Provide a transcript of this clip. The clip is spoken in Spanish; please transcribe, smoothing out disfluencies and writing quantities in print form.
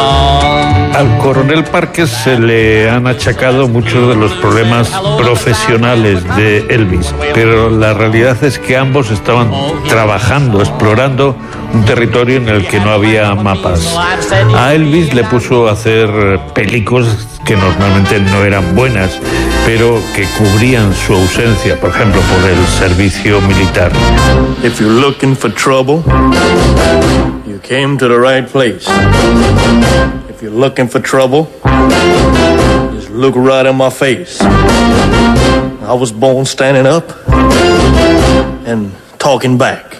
Al coronel Parker se le han achacado muchos de los problemas profesionales de Elvis, pero la realidad es que ambos estaban trabajando, explorando un territorio en el que no había mapas. A Elvis le puso a hacer películas que normalmente no eran buenas, pero que cubrían su ausencia, por ejemplo, por el servicio militar. If you're looking for trouble, you came to the right place. If you're looking for trouble, just look right in my face. I was born standing up and talking back.